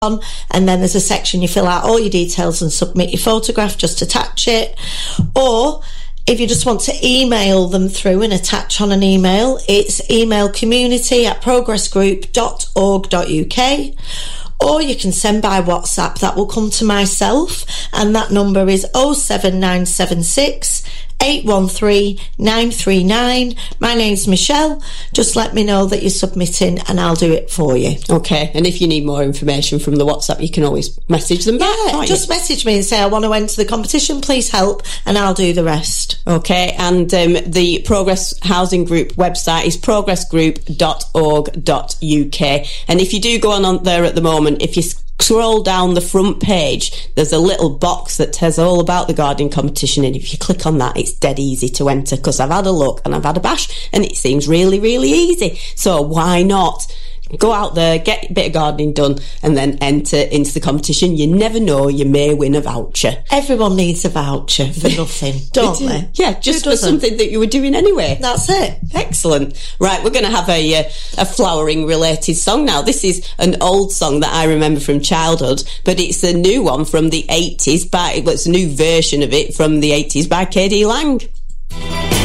and then there's a section you fill out all your details and submit your photograph, just attach it. Or if you just want to email them through and attach on an email, it's email community@progressgroup.org.uk. Or you can send by WhatsApp. That will come to myself, and that number is 07976 813 939. My name's Michelle. Just let me know that you're submitting and I'll do it for you. Okay, and if you need more information from the WhatsApp, you can always message them back. Yeah, just message me and say, I want to enter the competition, please help, and I'll do the rest. Okay, and the Progress Housing Group website is progressgroup.org.uk. And if you do go on there at the moment, if you scroll down the front page, there's a little box that says all about the gardening competition, and if you click on that, it's dead easy to enter, because I've had a look and I've had a bash and it seems really, really easy. So why not go out there, get a bit of gardening done, and then enter into the competition? You never know, you may win a voucher. Everyone needs a voucher for nothing, don't they? Yeah, just for something that you were doing anyway. That's it. Excellent. Right, we're going to have a flowering related song now. This is an old song that I remember from childhood, but it's a new one from the 80s. It's a new version of it from the 80s by K.D. Lang.